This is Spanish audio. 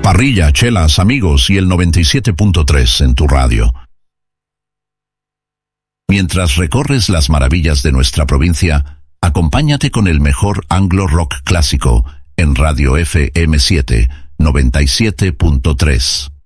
Parrilla, chelas, amigos y el 97.3 en tu radio. Mientras recorres las maravillas de nuestra provincia, acompáñate con el mejor anglo rock clásico en Radio FM 7 97.3.